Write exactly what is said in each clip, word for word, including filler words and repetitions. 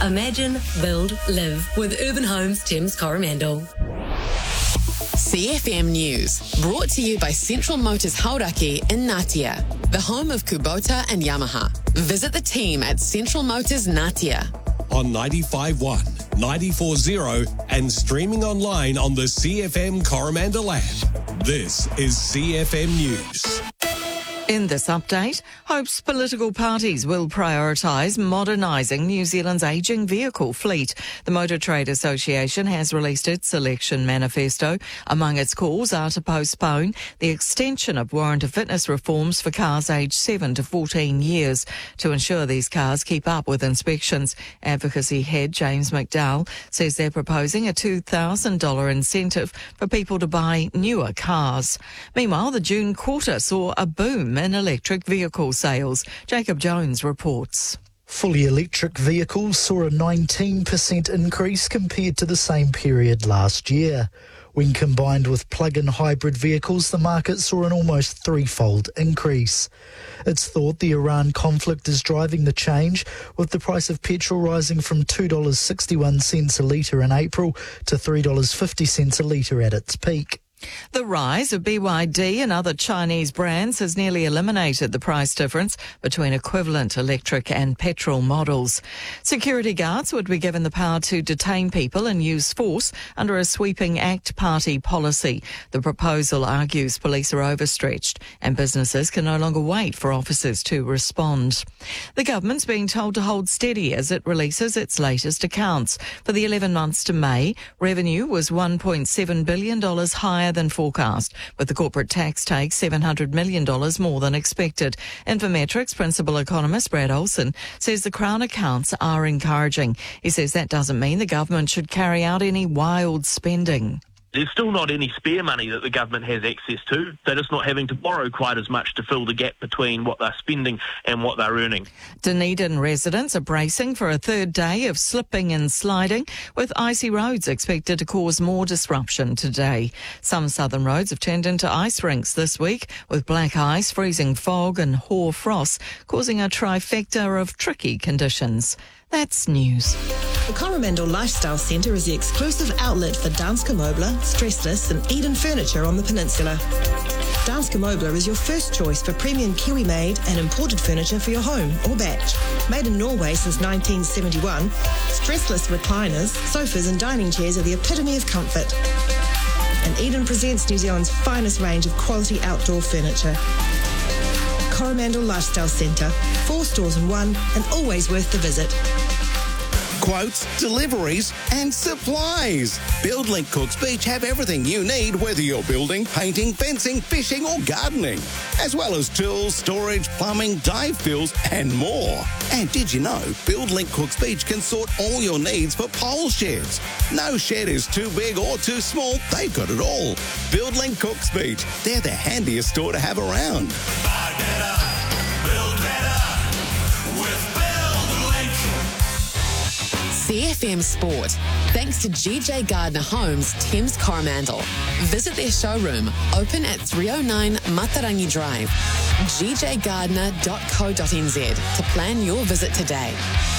Imagine, build, live with Urban Homes Thames Coromandel. C F M News, brought to you by Central Motors Hauraki in Ngatea, the home of Kubota and Yamaha. Visit the team at Central Motors Ngatea. On ninety-five point one, ninety-four point zero and streaming online on the C F M Coromandel app. This is C F M News. In this update, Hope's political parties will prioritise modernising New Zealand's ageing vehicle fleet. The Motor Trade Association has released its election manifesto. Among its calls are to postpone the extension of warranty fitness reforms for cars aged seven to fourteen years to ensure these cars keep up with inspections. Advocacy head James McDowell says they're proposing a two thousand dollars incentive for people to buy newer cars. Meanwhile, the June quarter saw a boom in electric vehicle sales. Jacob Jones reports. Fully electric vehicles saw a nineteen percent increase compared to the same period last year. When combined with plug-in hybrid vehicles, the market saw an almost threefold increase. It's thought the Iran conflict is driving the change, with the price of petrol rising from two dollars sixty-one a litre in April to three dollars fifty a litre at its peak. The rise of B Y D and other Chinese brands has nearly eliminated the price difference between equivalent electric and petrol models. Security guards would be given the power to detain people and use force under a sweeping Act Party policy. The proposal argues police are overstretched and businesses can no longer wait for officers to respond. The government's being told to hold steady as it releases its latest accounts. For the eleven months to May, revenue was one point seven billion dollars higher than forecast, with the corporate tax take seven hundred million dollars more than expected. Infometrics principal economist Brad Olsen says the Crown accounts are encouraging. He says that doesn't mean the government should carry out any wild spending. There's still not any spare money that the government has access to. They're just not having to borrow quite as much to fill the gap between what they're spending and what they're earning. Dunedin residents are bracing for a third day of slipping and sliding, with icy roads expected to cause more disruption today. Some southern roads have turned into ice rinks this week, with black ice, freezing fog and hoar frost causing a trifecta of tricky conditions. That's news. The Coromandel Lifestyle Centre is the exclusive outlet for Danske Møbler, Stressless and Eden Furniture on the peninsula. Danske Møbler is your first choice for premium Kiwi-made and imported furniture for your home or batch. Made in Norway since nineteen seventy-one, stressless recliners, sofas and dining chairs are the epitome of comfort. And Eden presents New Zealand's finest range of quality outdoor furniture. Coromandel Lifestyle Centre, four stores in one and always worth the visit. Quotes, deliveries and supplies. BuildLink Cooks Beach have everything you need, whether you're building, painting, fencing, fishing or gardening, as well as tools, storage, plumbing, dive fills and more. And did you know BuildLink Cooks Beach can sort all your needs for pole sheds? No shed is too big or too small, they've got it all. BuildLink Cooks Beach, they're the handiest store to have around. Buy better, build better with C F M Sport, thanks to G J Gardner Homes Thames Coromandel. Visit their showroom, open at three oh nine Matarangi Drive, g j gardner dot co dot n z to plan your visit today.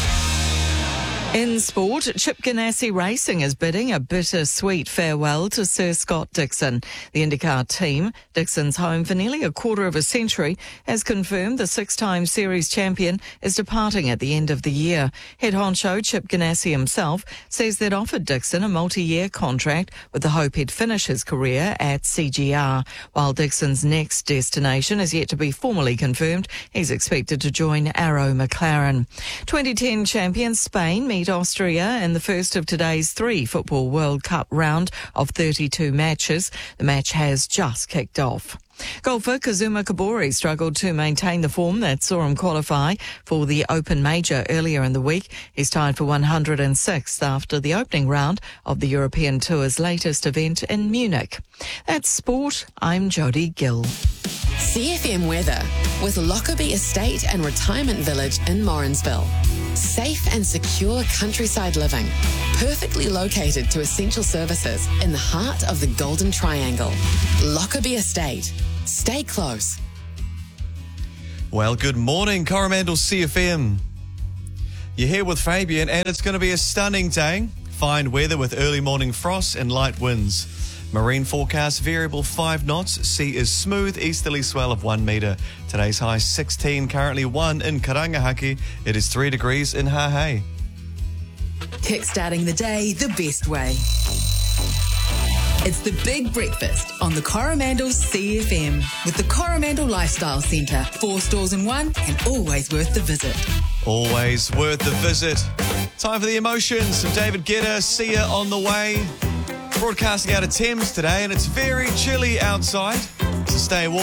In sport, Chip Ganassi Racing is bidding a bittersweet farewell to Sir Scott Dixon. The IndyCar team, Dixon's home for nearly a quarter of a century, has confirmed the six-time series champion is departing at the end of the year. Head honcho Chip Ganassi himself says they'd offered Dixon a multi-year contract with the hope he'd finish his career at C G R. While Dixon's next destination is yet to be formally confirmed, he's expected to join Arrow McLaren. twenty ten champions Spain meet Austria in the first of today's three Football World Cup round of thirty-two matches. The match has just kicked off. Golfer Kazuma Kobori struggled to maintain the form that saw him qualify for the Open Major earlier in the week. He's tied for one hundred sixth after the opening round of the European Tour's latest event in Munich. That's sport. I'm Jodie Gill. C F M weather with Lockerbie Estate and Retirement Village in Morrinsville. Safe and secure countryside living, perfectly located to essential services in the heart of the Golden Triangle. Lockerbie Estate. Stay close. Well, good morning, Coromandel C F M. You're here with Fabian, and it's going to be a stunning day. Fine weather with early morning frost and light winds. Marine forecast variable five knots. Sea is smooth, easterly swell of one metre. Today's high sixteen, currently one in Karangahaki. It is three degrees in Hahei. Kickstarting the day the best way. It's the Big Breakfast on the Coromandel C F M with the Coromandel Lifestyle Centre. Four stores in one and always worth the visit. Always worth the visit. Time for the emotions of David Guetta. Sia on the way. Broadcasting out of Thames today, and it's very chilly outside. So stay warm.